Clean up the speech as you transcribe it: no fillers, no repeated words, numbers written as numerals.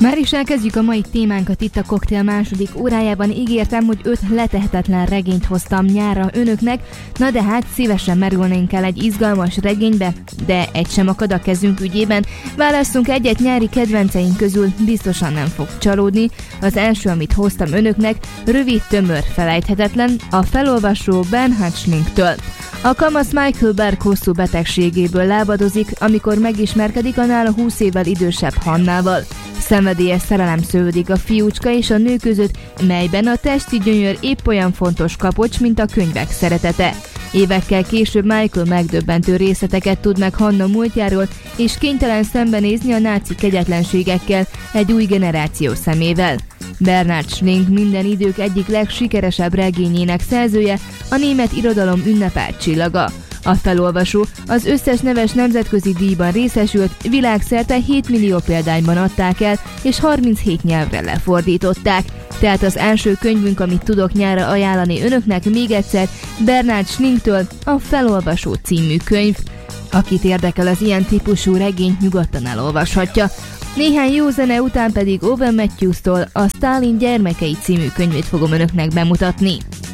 Már is elkezdjük a mai témánkat itt a Koktél második órájában. Ígértem, hogy 5 letehetetlen regényt hoztam nyárra önöknek, na de hát szívesen merülnénk el egy izgalmas regénybe, de egy sem akad a kezünk ügyében. Válasszunk egyet nyári kedvenceink közül, biztosan nem fog csalódni. Az első, amit hoztam önöknek, rövid, tömör, felejthetetlen, a felolvasó Bernhard Schlingtől. A kamasz Michael Berg hosszú betegségéből lábadozik, amikor megismerkedik a nála 20 évvel idősebb Hannával. Szenvedélyes szerelem szövődik a fiúcska és a nő között, melyben a testi gyönyör épp olyan fontos kapocs, mint a könyvek szeretete. Évekkel később Michael megdöbbentő részleteket tud meg Hanna múltjáról, és kénytelen szembenézni a náci kegyetlenségekkel egy új generáció szemével. Bernhard Schling minden idők egyik legsikeresebb regényének szerzője, a német irodalom ünnepelt csillaga. A felolvasó az összes neves nemzetközi díjban részesült, világszerte 7 millió példányban adták el, és 37 nyelvre lefordították. Tehát az első könyvünk, amit tudok nyárra ajánlani önöknek még egyszer, Bernhard Schlingtől a Felolvasó című könyv. Akit érdekel az ilyen típusú regényt, nyugodtan elolvashatja. Néhány jó zene után pedig Owen Matthews-tól a Stalin gyermekei című könyvét fogom önöknek bemutatni.